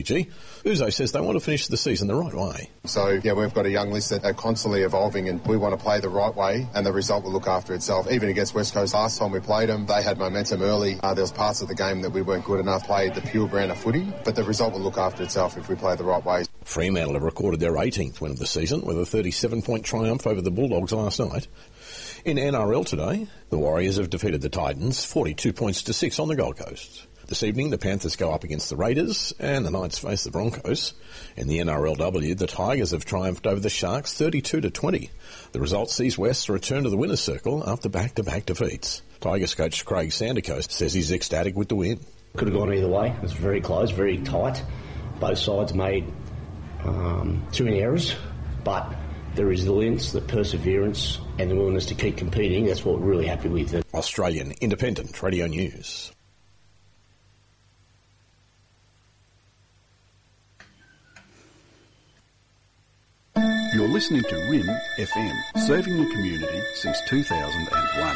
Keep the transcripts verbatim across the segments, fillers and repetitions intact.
Uzo says they want to finish the season the right way. So, yeah, we've got a young list that are constantly evolving and we want to play the right way and the result will look after itself. Even against West Coast last time we played them, they had momentum early. Uh, there was parts of the game that we weren't good enough, played the pure brand of footy, but the result will look after itself if we play the right way. Fremantle have recorded their eighteenth win of the season with a thirty-seven point triumph over the Bulldogs last night. In N R L today, the Warriors have defeated the Titans forty-two points to six on the Gold Coast. This evening, the Panthers go up against the Raiders and the Knights face the Broncos. In the N R L W, the Tigers have triumphed over the Sharks thirty-two to twenty. The result sees West return to the winner's circle after back-to-back defeats. Tigers coach Craig Sandercoast says he's ecstatic with the win. Could have gone either way. It was very close, very tight. Both sides made um, too many errors, but the resilience, the perseverance and the willingness to keep competing, that's what we're really happy with. Australian Independent Radio News. You're listening to R I M F M, serving the community since two thousand one.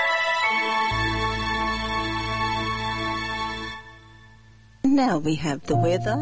Now we have the weather.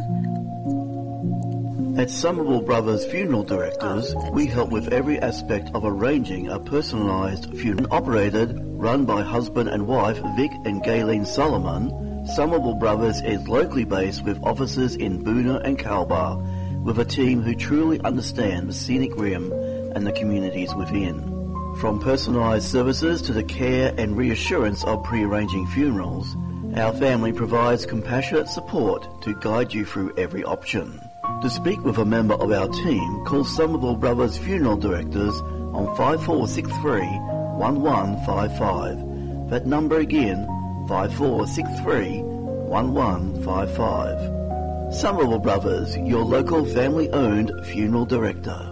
At Somerville Brothers Funeral Directors, oh, we help with every aspect of arranging a personalised funeral. Operated, run by husband and wife Vic and Gayleen Solomon, Somerville Brothers is locally based with offices in Boonah and Calbar, with a team who truly understand the scenic rim and the communities within. From personalised services to the care and reassurance of pre-arranging funerals, our family provides compassionate support to guide you through every option. To speak with a member of our team, call Somerville Brothers Funeral Directors on five four six three, one one five five. That number again, five four six three, one one five five. Somerville Brothers, your local family-owned funeral director.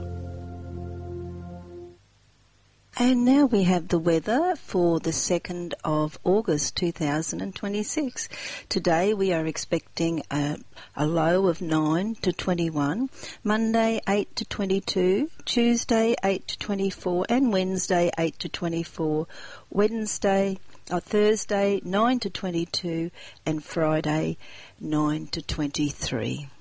And now we have the weather for the second of August two thousand twenty-six. Today we are expecting a, a low of nine to twenty-one, Monday eight to twenty-two, Tuesday eight to twenty-four and Wednesday eight to twenty-four, Wednesday or Thursday nine to twenty-two and Friday nine to twenty-three.